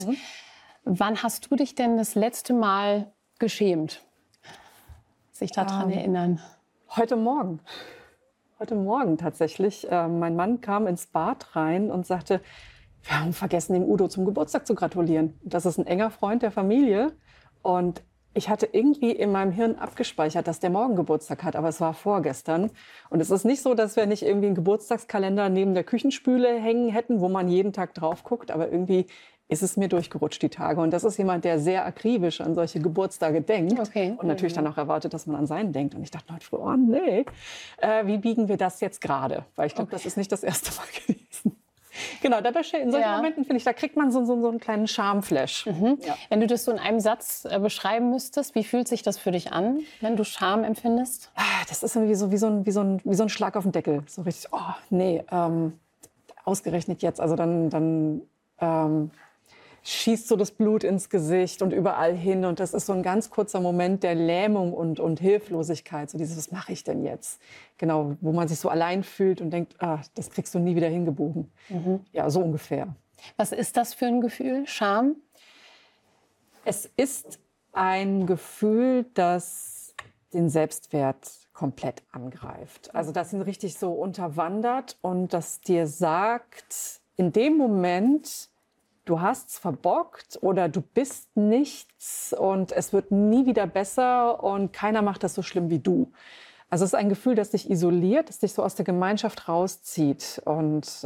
Mhm. Wann hast du dich denn das letzte Mal geschämt? Sich daran erinnern. Heute Morgen. Heute Morgen tatsächlich. Mein Mann kam ins Bad rein und sagte, wir haben vergessen, dem Udo zum Geburtstag zu gratulieren. Das ist ein enger Freund der Familie. Und ich hatte irgendwie in meinem Hirn abgespeichert, dass der morgen Geburtstag hat, aber es war vorgestern. Und es ist nicht so, dass wir nicht irgendwie einen Geburtstagskalender neben der Küchenspüle hängen hätten, wo man jeden Tag drauf guckt, aber irgendwie ist es mir durchgerutscht die Tage. Und das ist jemand, der sehr akribisch an solche Geburtstage denkt und natürlich dann auch erwartet, dass man an seinen denkt. Und ich dachte heute früh, oh nee, wie biegen wir das jetzt gerade? Weil ich glaube, das ist nicht das erste Mal gewesen. Genau, in solchen Momenten, finde ich, da kriegt man so einen kleinen Schamflash. Ja. Wenn du das so in einem Satz beschreiben müsstest, wie fühlt sich das für dich an, wenn du Scham empfindest? Das ist irgendwie so wie so ein Schlag auf den Deckel. So richtig, oh nee, ausgerechnet jetzt. Also dann schießt so das Blut ins Gesicht und überall hin. Und das ist so ein ganz kurzer Moment der Lähmung und Hilflosigkeit. So dieses, was mache ich denn jetzt? Genau, wo man sich so allein fühlt und denkt, das kriegst du nie wieder hingebogen. Ja, so ungefähr. Was ist das für ein Gefühl, Scham? Es ist ein Gefühl, das den Selbstwert komplett angreift. Also das ihn richtig so unterwandert und das dir sagt, in dem Moment, du hast's verbockt oder du bist nichts und es wird nie wieder besser und keiner macht das so schlimm wie du. Also es ist ein Gefühl, das dich isoliert, das dich so aus der Gemeinschaft rauszieht und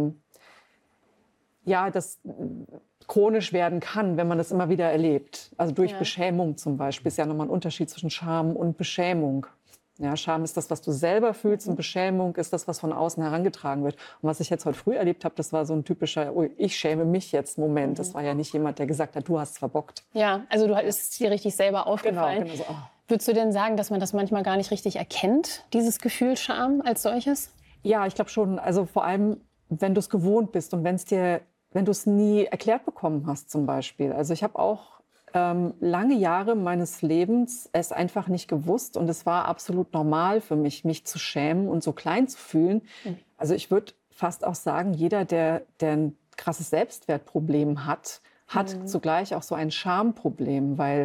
das chronisch werden kann, wenn man das immer wieder erlebt. Also durch Beschämung zum Beispiel ist ja nochmal ein Unterschied zwischen Scham und Beschämung. Ja, Scham ist das, was du selber fühlst und Beschämung ist das, was von außen herangetragen wird. Und was ich jetzt heute früh erlebt habe, das war so ein typischer, oh, ich schäme mich jetzt Moment. Das war ja nicht jemand, der gesagt hat, du hast es verbockt. Ja, also ist dir richtig selber aufgefallen. Genau so. Oh. Würdest du denn sagen, dass man das manchmal gar nicht richtig erkennt, dieses Gefühl Scham als solches? Ja, ich glaube schon. Also vor allem, wenn du es gewohnt bist und wenn du es nie erklärt bekommen hast zum Beispiel. Also ich habe auch lange Jahre meines Lebens es einfach nicht gewusst und es war absolut normal für mich zu schämen und so klein zu fühlen. Also ich würde fast auch sagen, jeder, der ein krasses Selbstwertproblem hat zugleich auch so ein Schamproblem, weil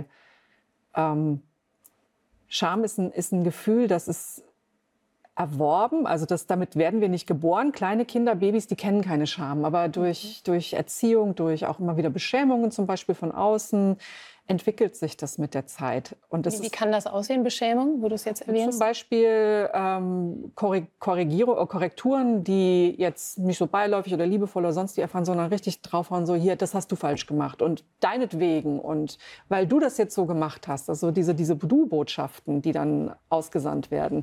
Scham ist ein Gefühl, das ist erworben, also damit werden wir nicht geboren. Kleine Kinder, Babys, die kennen keine Scham, aber durch Erziehung, durch auch immer wieder Beschämungen zum Beispiel von außen, entwickelt sich das mit der Zeit. Und wie kann das aussehen, Beschämung, wo du es jetzt erwähnst? Zum Beispiel Korrekturen, die jetzt nicht so beiläufig oder liebevoll oder sonst wie erfahren, sondern richtig draufhauen, so hier, das hast du falsch gemacht und deinetwegen und weil du das jetzt so gemacht hast, also diese Du-Botschaften, die dann ausgesandt werden,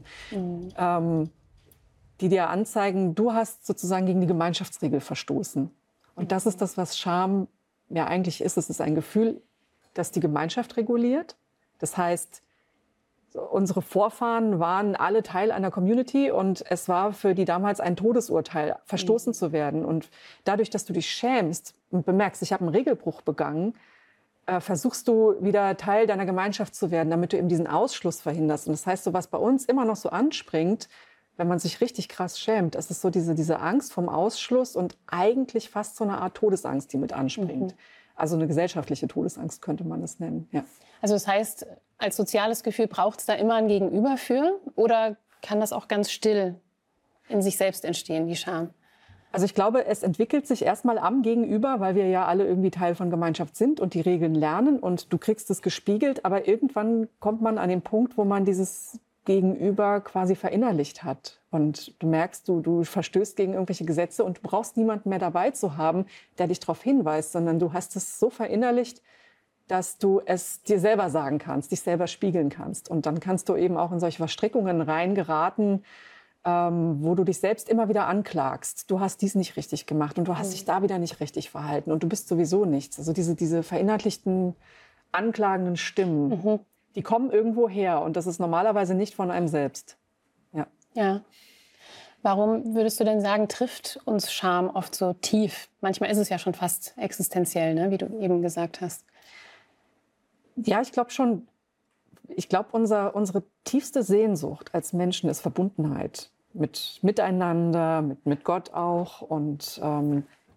die dir anzeigen, du hast sozusagen gegen die Gemeinschaftsregel verstoßen. Und das ist das, was Scham ja eigentlich ist. Es ist ein Gefühl, das die Gemeinschaft reguliert. Das heißt, unsere Vorfahren waren alle Teil einer Community und es war für die damals ein Todesurteil, verstoßen zu werden. Und dadurch, dass du dich schämst und bemerkst, ich habe einen Regelbruch begangen, versuchst du wieder Teil deiner Gemeinschaft zu werden, damit du eben diesen Ausschluss verhinderst. Und das heißt, so was bei uns immer noch so anspringt, wenn man sich richtig krass schämt, es ist so diese Angst vom Ausschluss und eigentlich fast so eine Art Todesangst, die mit anspringt. Also eine gesellschaftliche Todesangst könnte man das nennen. Ja. Also das heißt, als soziales Gefühl braucht es da immer ein Gegenüber für? Oder kann das auch ganz still in sich selbst entstehen, die Scham? Also ich glaube, es entwickelt sich erstmal am Gegenüber, weil wir ja alle irgendwie Teil von Gemeinschaft sind und die Regeln lernen und du kriegst es gespiegelt. Aber irgendwann kommt man an den Punkt, wo man dieses Gegenüber quasi verinnerlicht hat. Und du merkst, du verstößt gegen irgendwelche Gesetze und du brauchst niemanden mehr dabei zu haben, der dich darauf hinweist, sondern du hast es so verinnerlicht, dass du es dir selber sagen kannst, dich selber spiegeln kannst. Und dann kannst du eben auch in solche Verstrickungen reingeraten, wo du dich selbst immer wieder anklagst. Du hast dies nicht richtig gemacht und du hast dich da wieder nicht richtig verhalten und du bist sowieso nichts. Also diese verinnerlichten, anklagenden Stimmen, die kommen irgendwo her und das ist normalerweise nicht von einem selbst. Ja. Warum würdest du denn sagen, trifft uns Scham oft so tief? Manchmal ist es ja schon fast existenziell, ne? Wie du eben gesagt hast. Ja, ich glaube schon. Ich glaube, unsere tiefste Sehnsucht als Menschen ist Verbundenheit miteinander, mit Gott auch. Und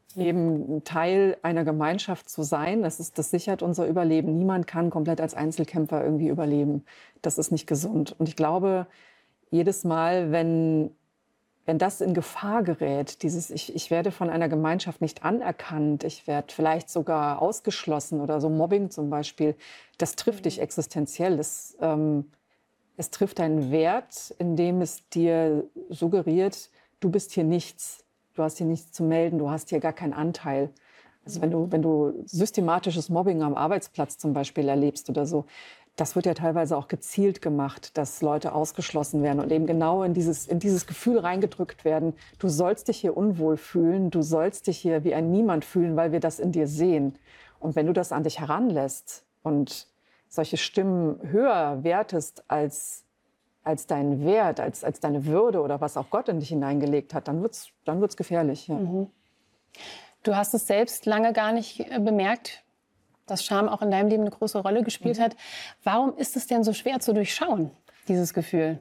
eben Teil einer Gemeinschaft zu sein. Das sichert unser Überleben. Niemand kann komplett als Einzelkämpfer irgendwie überleben. Das ist nicht gesund. Und ich glaube, jedes Mal, wenn das in Gefahr gerät, ich werde von einer Gemeinschaft nicht anerkannt, ich werde vielleicht sogar ausgeschlossen oder so Mobbing zum Beispiel, das trifft dich existenziell. Es trifft deinen Wert, indem es dir suggeriert, du bist hier nichts. Du hast hier nichts zu melden, du hast hier gar keinen Anteil. Also wenn du systematisches Mobbing am Arbeitsplatz zum Beispiel erlebst oder so, das wird ja teilweise auch gezielt gemacht, dass Leute ausgeschlossen werden und eben genau in dieses Gefühl reingedrückt werden, du sollst dich hier unwohl fühlen, du sollst dich hier wie ein Niemand fühlen, weil wir das in dir sehen. Und wenn du das an dich heranlässt und solche Stimmen höher wertest als deinen Wert, als deine Würde oder was auch Gott in dich hineingelegt hat, dann wird's gefährlich. Ja. Mhm. Du hast es selbst lange gar nicht bemerkt, dass Scham auch in deinem Leben eine große Rolle gespielt hat. Warum ist es denn so schwer zu durchschauen, dieses Gefühl?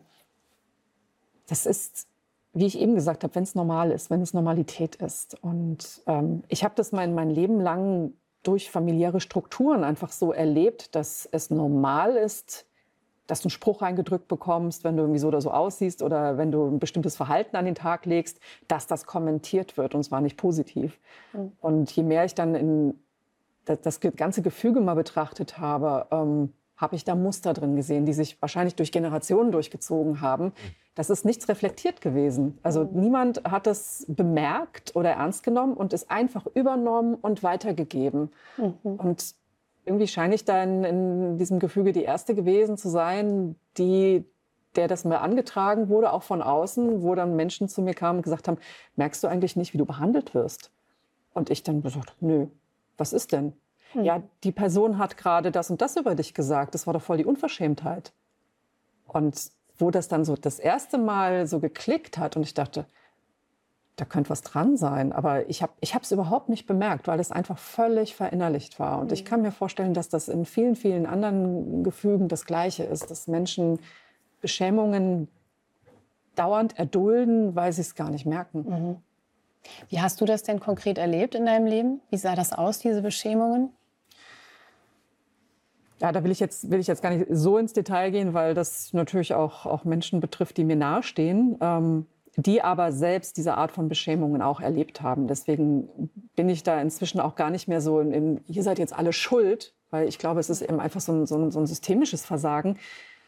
Das ist, wie ich eben gesagt habe, wenn es normal ist, wenn es Normalität ist. Und ich habe das mein Leben lang durch familiäre Strukturen einfach so erlebt, dass es normal ist, dass du einen Spruch reingedrückt bekommst, wenn du irgendwie so oder so aussiehst oder wenn du ein bestimmtes Verhalten an den Tag legst, dass das kommentiert wird und zwar nicht positiv. Mhm. Und je mehr ich dann das ganze Gefüge mal betrachtet habe, habe ich da Muster drin gesehen, die sich wahrscheinlich durch Generationen durchgezogen haben. Das ist nichts reflektiert gewesen. Also niemand hat es bemerkt oder ernst genommen und ist einfach übernommen und weitergegeben. Mhm. Und irgendwie scheine ich da in diesem Gefüge die Erste gewesen zu sein, der das mal angetragen wurde, auch von außen, wo dann Menschen zu mir kamen und gesagt haben, merkst du eigentlich nicht, wie du behandelt wirst? Und ich dann gesagt, nö, was ist denn? Ja, die Person hat gerade das und das über dich gesagt, das war doch voll die Unverschämtheit. Und wo das dann so das erste Mal so geklickt hat und ich dachte, da könnte was dran sein. Aber ich hab es überhaupt nicht bemerkt, weil es einfach völlig verinnerlicht war. Und ich kann mir vorstellen, dass das in vielen, vielen anderen Gefügen das Gleiche ist. Dass Menschen Beschämungen dauernd erdulden, weil sie es gar nicht merken. Mhm. Wie hast du das denn konkret erlebt in deinem Leben? Wie sah das aus, diese Beschämungen? Ja, da will ich jetzt gar nicht so ins Detail gehen, weil das natürlich auch Menschen betrifft, die mir nahestehen. Die aber selbst diese Art von Beschämungen auch erlebt haben. Deswegen bin ich da inzwischen auch gar nicht mehr so ihr seid jetzt alle schuld, weil ich glaube, es ist eben einfach so ein systemisches Versagen.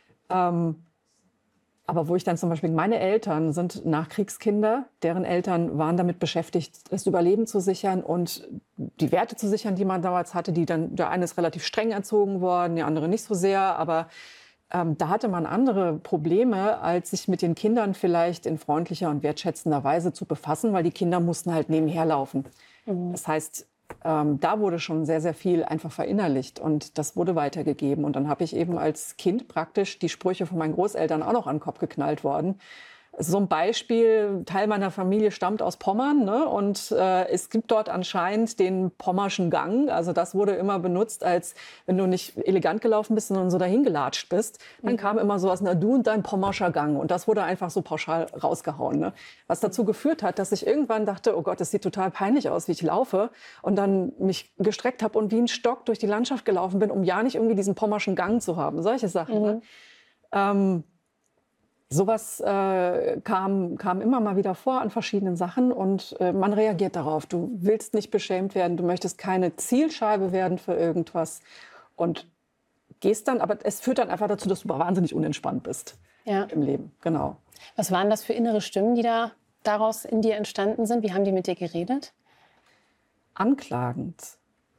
Aber wo ich dann zum Beispiel, meine Eltern sind Nachkriegskinder, deren Eltern waren damit beschäftigt, das Überleben zu sichern und die Werte zu sichern, die man damals hatte, der eine ist relativ streng erzogen worden, der andere nicht so sehr, aber da hatte man andere Probleme, als sich mit den Kindern vielleicht in freundlicher und wertschätzender Weise zu befassen, weil die Kinder mussten halt nebenher laufen. Mhm. Das heißt, da wurde schon sehr, sehr viel einfach verinnerlicht und das wurde weitergegeben. Und dann habe ich eben als Kind praktisch die Sprüche von meinen Großeltern auch noch an den Kopf geknallt worden. So ein Beispiel, Teil meiner Familie stammt aus Pommern, ne? Und es gibt dort anscheinend den Pommerschen Gang. Also das wurde immer benutzt, als wenn du nicht elegant gelaufen bist, sondern so dahin gelatscht bist. Dann kam immer sowas, na du und dein Pommerscher Gang. Und das wurde einfach so pauschal rausgehauen. Ne? Was dazu geführt hat, dass ich irgendwann dachte, oh Gott, das sieht total peinlich aus, wie ich laufe. Und dann mich gestreckt habe und wie ein Stock durch die Landschaft gelaufen bin, um ja nicht irgendwie diesen Pommerschen Gang zu haben. Solche Sachen. Ne? Sowas kam immer mal wieder vor an verschiedenen Sachen und man reagiert darauf. Du willst nicht beschämt werden, du möchtest keine Zielscheibe werden für irgendwas und gehst dann, aber es führt dann einfach dazu, dass du wahnsinnig unentspannt bist im Leben. Genau. Was waren das für innere Stimmen, die daraus in dir entstanden sind? Wie haben die mit dir geredet? Anklagend.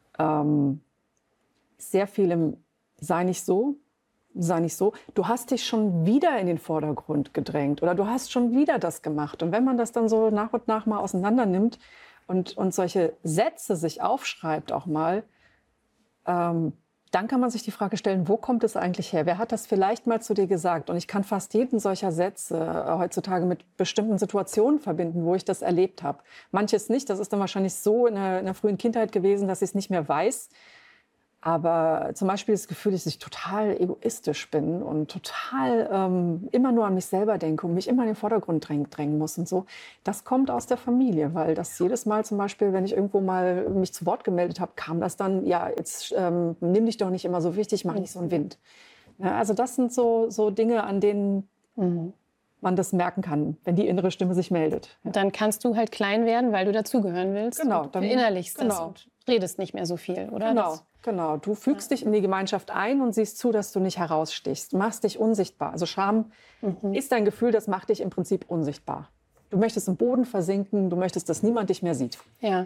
Sehr viel sei nicht so. Sei nicht so, du hast dich schon wieder in den Vordergrund gedrängt oder du hast schon wieder das gemacht. Und wenn man das dann so nach und nach mal auseinander nimmt und solche Sätze sich aufschreibt auch mal, dann kann man sich die Frage stellen, wo kommt es eigentlich her? Wer hat das vielleicht mal zu dir gesagt? Und ich kann fast jeden solcher Sätze heutzutage mit bestimmten Situationen verbinden, wo ich das erlebt habe. Manches nicht, das ist dann wahrscheinlich so in der frühen Kindheit gewesen, dass ich es nicht mehr weiß. Aber zum Beispiel das Gefühl, dass ich total egoistisch bin und total immer nur an mich selber denke und mich immer in den Vordergrund drängen muss und so, das kommt aus der Familie, weil das jedes Mal zum Beispiel, wenn ich irgendwo mal mich zu Wort gemeldet habe, kam das dann, ja, jetzt nimm dich doch nicht immer so wichtig, mach nicht so einen Wind. Ja, also das sind so Dinge, an denen man das merken kann, wenn die innere Stimme sich meldet. Und dann kannst du halt klein werden, weil du dazugehören willst. Genau, Und dann verinnerlichst das und redest nicht mehr so viel, oder? Genau. Du fügst dich in die Gemeinschaft ein und siehst zu, dass du nicht herausstichst. Machst dich unsichtbar. Also Scham ist ein Gefühl, das macht dich im Prinzip unsichtbar. Du möchtest im Boden versinken, du möchtest, dass niemand dich mehr sieht. Ja.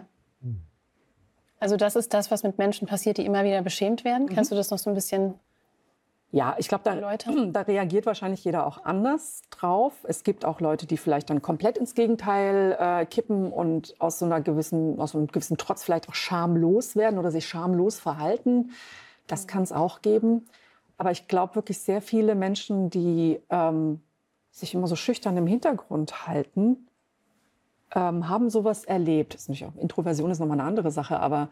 Also das ist das, was mit Menschen passiert, die immer wieder beschämt werden. Kannst du das noch so ein bisschen... Ja, ich glaube, da reagiert wahrscheinlich jeder auch anders drauf. Es gibt auch Leute, die vielleicht dann komplett ins Gegenteil kippen und aus so einem gewissen Trotz vielleicht auch schamlos werden oder sich schamlos verhalten. Das kann es auch geben. Aber ich glaube wirklich sehr viele Menschen, die sich immer so schüchtern im Hintergrund halten, haben sowas erlebt. Das ist nicht, Introversion ist nochmal eine andere Sache, aber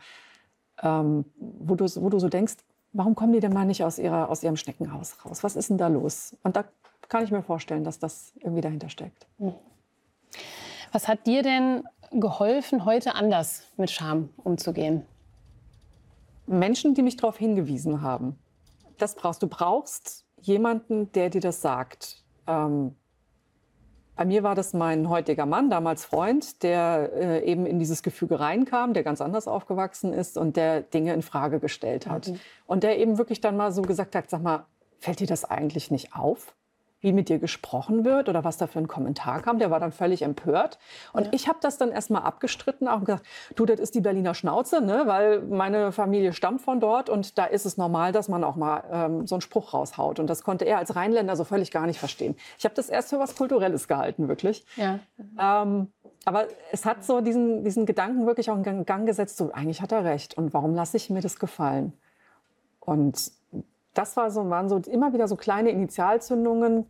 wo du so denkst, warum kommen die denn mal nicht aus ihrem Schneckenhaus raus? Was ist denn da los? Und da kann ich mir vorstellen, dass das irgendwie dahinter steckt. Was hat dir denn geholfen, heute anders mit Scham umzugehen? Menschen, die mich darauf hingewiesen haben. Du brauchst jemanden, der dir das sagt. Bei mir war das mein heutiger Mann, damals Freund, der eben in dieses Gefüge reinkam, der ganz anders aufgewachsen ist und der Dinge in Frage gestellt hat. Und der eben wirklich dann mal so gesagt hat, sag mal, fällt dir das eigentlich nicht auf, wie mit dir gesprochen wird oder was da für ein Kommentar kam? Der war dann völlig empört. Und ich habe das dann erstmal abgestritten, auch gesagt, du, das ist die Berliner Schnauze, ne? Weil meine Familie stammt von dort und da ist es normal, dass man auch mal so einen Spruch raushaut. Und das konnte er als Rheinländer so völlig gar nicht verstehen. Ich habe das erst für was Kulturelles gehalten, wirklich. Ja. Aber es hat so diesen Gedanken wirklich auch in Gang gesetzt, so, eigentlich hat er recht. Und warum lasse ich mir das gefallen? Und das waren so immer wieder so kleine Initialzündungen,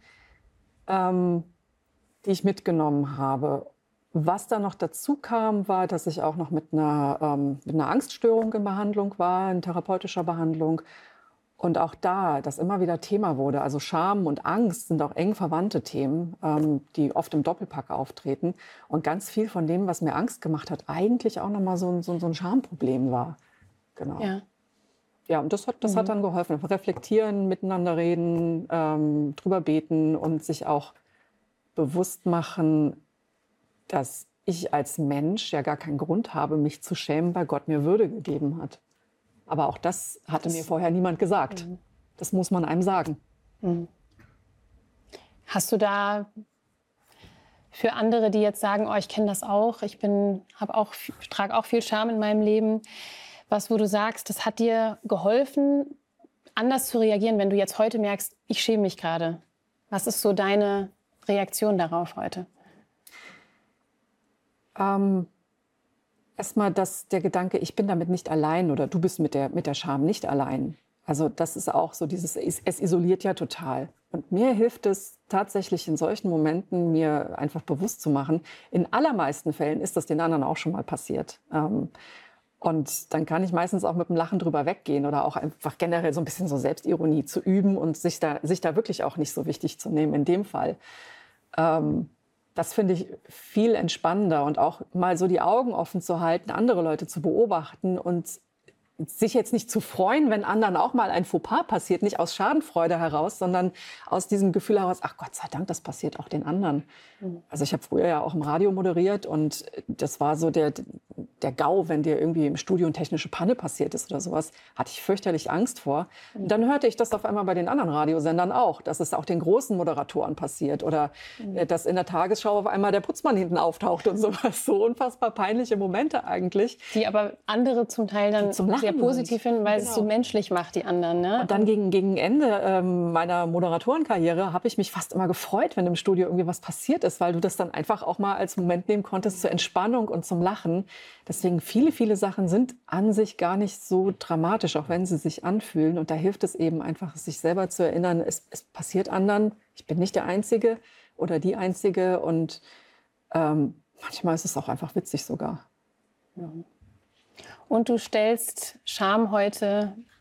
die ich mitgenommen habe. Was da noch dazu kam, war, dass ich auch noch mit einer Angststörung in Behandlung war, in therapeutischer Behandlung. Und auch da, das immer wieder Thema wurde. Also Scham und Angst sind auch eng verwandte Themen, die oft im Doppelpack auftreten. Und ganz viel von dem, was mir Angst gemacht hat, eigentlich auch nochmal so ein Schamproblem war. Genau. Ja, und das hat dann geholfen. Reflektieren, miteinander reden, drüber beten und sich auch bewusst machen, dass ich als Mensch ja gar keinen Grund habe, mich zu schämen, weil Gott mir Würde gegeben hat. Aber auch das hatte mir vorher niemand gesagt. Das muss man einem sagen. Hast du da für andere, die jetzt sagen, oh, ich kenne das auch, trage auch viel Scham in meinem Leben, was, wo du sagst, das hat dir geholfen, anders zu reagieren, wenn du jetzt heute merkst, ich schäme mich gerade? Was ist so deine Reaktion darauf heute? Erstmal der Gedanke, ich bin damit nicht allein oder du bist mit der Scham nicht allein. Also das ist auch so es isoliert ja total. Und mir hilft es tatsächlich in solchen Momenten, mir einfach bewusst zu machen, in allermeisten Fällen ist das den anderen auch schon mal passiert. Und dann kann ich meistens auch mit dem Lachen drüber weggehen oder auch einfach generell so ein bisschen so Selbstironie zu üben und sich da wirklich auch nicht so wichtig zu nehmen in dem Fall. Das finde ich viel entspannender und auch mal so die Augen offen zu halten, andere Leute zu beobachten und sich jetzt nicht zu freuen, wenn anderen auch mal ein Fauxpas passiert, nicht aus Schadenfreude heraus, sondern aus diesem Gefühl heraus, ach Gott sei Dank, das passiert auch den anderen. Also ich habe früher ja auch im Radio moderiert und das war so der GAU, wenn dir irgendwie im Studio eine technische Panne passiert ist oder sowas, hatte ich fürchterlich Angst vor. Und dann hörte ich das auf einmal bei den anderen Radiosendern auch, dass es auch den großen Moderatoren passiert oder dass in der Tagesschau auf einmal der Putzmann hinten auftaucht und sowas. So unfassbar peinliche Momente eigentlich. Die aber andere zum Teil dann sehr positiv finden, weil es so menschlich macht, die anderen. Ne? Und dann gegen Ende meiner Moderatorenkarriere habe ich mich fast immer gefreut, wenn im Studio irgendwie was passiert ist, weil du das dann einfach auch mal als Moment nehmen konntest zur Entspannung und zum Lachen. Deswegen viele Sachen sind an sich gar nicht so dramatisch, auch wenn sie sich anfühlen. Und da hilft es eben einfach, sich selber zu erinnern, es passiert anderen, ich bin nicht der Einzige oder die Einzige. Und manchmal ist es auch einfach witzig sogar. Ja. Und du stellst Scham heute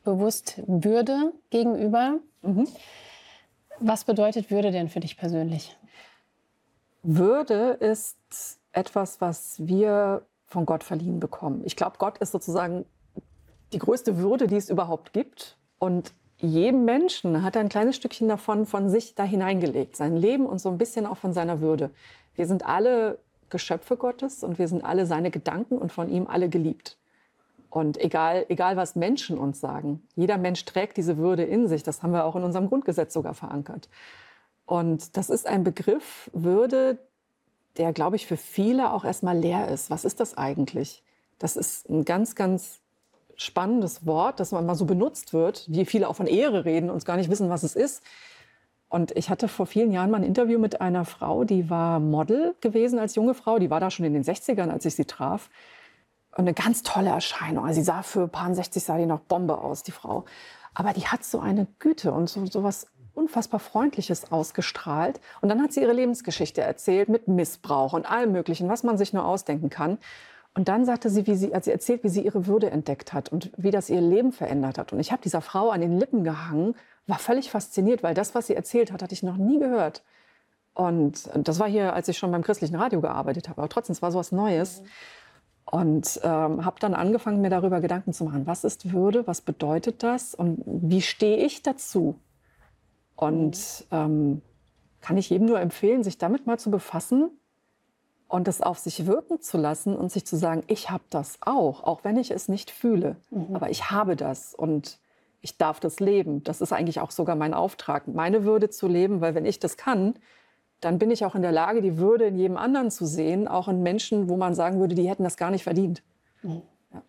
bewusst Würde gegenüber. Was bedeutet Würde denn für dich persönlich? Würde ist etwas, was wir von Gott verliehen bekommen. Ich glaube, Gott ist sozusagen die größte Würde, die es überhaupt gibt. Und jedem Menschen hat er ein kleines Stückchen davon von sich da hineingelegt. Sein Leben und so ein bisschen auch von seiner Würde. Wir sind alle Geschöpfe Gottes und wir sind alle seine Gedanken und von ihm alle geliebt. Und egal was Menschen uns sagen, jeder Mensch trägt diese Würde in sich. Das haben wir auch in unserem Grundgesetz sogar verankert. Und das ist ein Begriff, Würde, der, glaube ich, für viele auch erstmal leer ist. Was ist das eigentlich? Das ist ein ganz, ganz spannendes Wort, das man mal so benutzt wird, wie viele auch von Ehre reden und gar nicht wissen, was es ist. Und ich hatte vor vielen Jahren mal ein Interview mit einer Frau, die war Model gewesen als junge Frau. Die war da schon in den 60ern, als ich sie traf. Und eine ganz tolle Erscheinung. Also sie sah für paar 60, sah die noch Bombe aus, die Frau. Aber die hat so eine Güte und so was unfassbar Freundliches ausgestrahlt. Und dann hat sie ihre Lebensgeschichte erzählt mit Missbrauch und allem Möglichen, was man sich nur ausdenken kann. Und dann sagte sie, als sie erzählt, wie sie ihre Würde entdeckt hat und wie das ihr Leben verändert hat. Und ich habe dieser Frau an den Lippen gehangen, war völlig fasziniert, weil das, was sie erzählt hat, hatte ich noch nie gehört. Und das war hier, als ich schon beim christlichen Radio gearbeitet habe. Aber trotzdem, es war so was Neues. Und habe dann angefangen, mir darüber Gedanken zu machen. Was ist Würde? Was bedeutet das? Und wie stehe ich dazu? Und kann ich jedem nur empfehlen, sich damit mal zu befassen und das auf sich wirken zu lassen und sich zu sagen, ich habe das auch wenn ich es nicht fühle. Aber ich habe das und ich darf das leben. Das ist eigentlich auch sogar mein Auftrag, meine Würde zu leben, weil wenn ich das kann, dann bin ich auch in der Lage, die Würde in jedem anderen zu sehen, auch in Menschen, wo man sagen würde, die hätten das gar nicht verdient. Ja.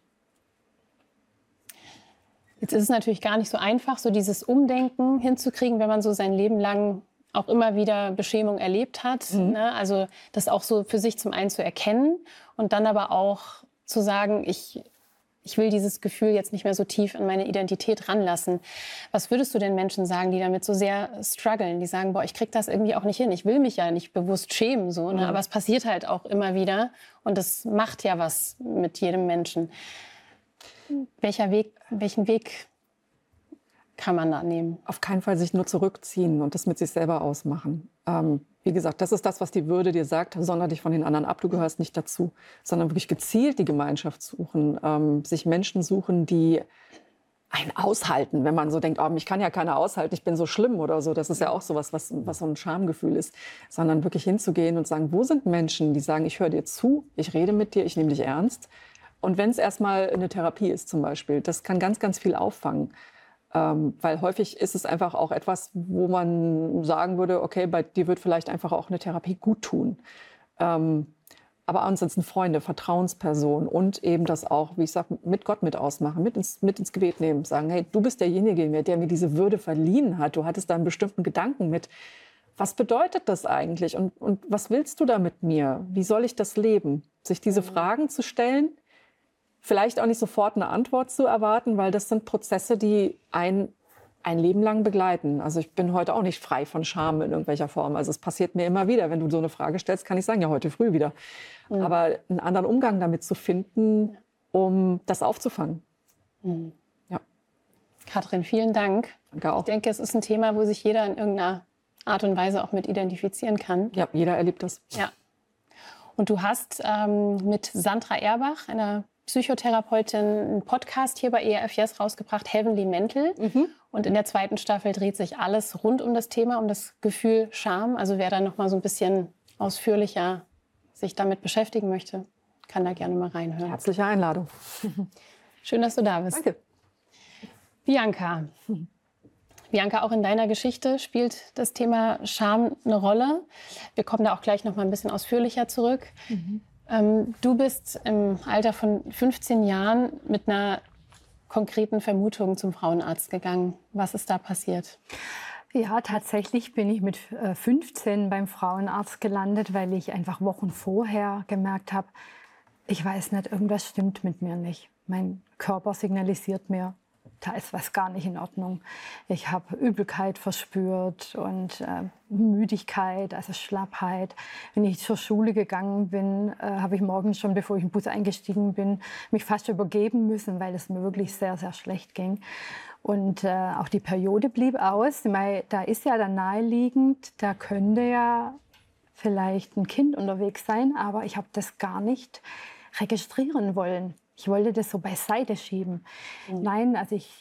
Jetzt ist es natürlich gar nicht so einfach, so dieses Umdenken hinzukriegen, wenn man so sein Leben lang auch immer wieder Beschämung erlebt hat. Ne? Also das auch so für sich zum einen zu erkennen und dann aber auch zu sagen, ich will dieses Gefühl jetzt nicht mehr so tief an meine Identität ranlassen. Was würdest du den Menschen sagen, die damit so sehr strugglen, die sagen, boah, ich krieg das irgendwie auch nicht hin, ich will mich ja nicht bewusst schämen, so, ne? Aber es passiert halt auch immer wieder und das macht ja was mit jedem Menschen. Welchen Weg kann man da nehmen? Auf keinen Fall sich nur zurückziehen und das mit sich selber ausmachen. Wie gesagt, das ist das, was die Würde dir sagt, sonder dich von den anderen ab, du gehörst nicht dazu. Sondern wirklich gezielt die Gemeinschaft suchen, sich Menschen suchen, die einen aushalten. Wenn man so denkt, oh, mich kann ja keiner aushalten, ich bin so schlimm oder so. Das ist ja auch sowas, was so ein Schamgefühl ist. Sondern wirklich hinzugehen und sagen, wo sind Menschen, die sagen, ich höre dir zu, ich rede mit dir, ich nehme dich ernst. Und wenn es erstmal eine Therapie ist zum Beispiel, das kann ganz, ganz viel auffangen. Weil häufig ist es einfach auch etwas, wo man sagen würde, okay, bei dir wird vielleicht einfach auch eine Therapie gut tun. Aber ansonsten Freunde, Vertrauenspersonen und eben das auch, wie ich sage, mit Gott mit ausmachen, mit ins Gebet nehmen, sagen, hey, du bist derjenige, der mir diese Würde verliehen hat. Du hattest da einen bestimmten Gedanken mit. Was bedeutet das eigentlich und was willst du da mit mir? Wie soll ich das leben? Sich diese Fragen zu stellen, vielleicht auch nicht sofort eine Antwort zu erwarten, weil das sind Prozesse, die ein Leben lang begleiten. Also ich bin heute auch nicht frei von Scham in irgendwelcher Form. Also es passiert mir immer wieder. Wenn du so eine Frage stellst, kann ich sagen, ja, heute früh wieder. Aber einen anderen Umgang damit zu finden, um das aufzufangen. Ja. Katrin, vielen Dank. Danke auch. Ich denke, es ist ein Thema, wo sich jeder in irgendeiner Art und Weise auch mit identifizieren kann. Ja, jeder erlebt das. Ja. Und du hast mit Sandra Erbach, einer Psychotherapeutin, einen Podcast hier bei ERF Yes rausgebracht, Heavenly Mental. Und in der 2. Staffel dreht sich alles rund um das Thema, um das Gefühl Scham. Also wer da noch mal so ein bisschen ausführlicher sich damit beschäftigen möchte, kann da gerne mal reinhören. Herzliche Einladung. Schön, dass du da bist. Danke. Bianca, auch in deiner Geschichte spielt das Thema Scham eine Rolle. Wir kommen da auch gleich noch mal ein bisschen ausführlicher zurück. Du bist im Alter von 15 Jahren mit einer konkreten Vermutung zum Frauenarzt gegangen. Was ist da passiert? Ja, tatsächlich bin ich mit 15 beim Frauenarzt gelandet, weil ich einfach Wochen vorher gemerkt habe, ich weiß nicht, irgendwas stimmt mit mir nicht. Mein Körper signalisiert mir, da ist was gar nicht in Ordnung. Ich habe Übelkeit verspürt und Müdigkeit, also Schlappheit. Wenn ich zur Schule gegangen bin, habe ich morgens schon, bevor ich in den Bus eingestiegen bin, mich fast übergeben müssen, weil es mir wirklich sehr, sehr schlecht ging. Und auch die Periode blieb aus. Da ist ja dann naheliegend, da könnte ja vielleicht ein Kind unterwegs sein, aber ich habe das gar nicht registrieren wollen. Ich wollte das so beiseite schieben. Nein, also ich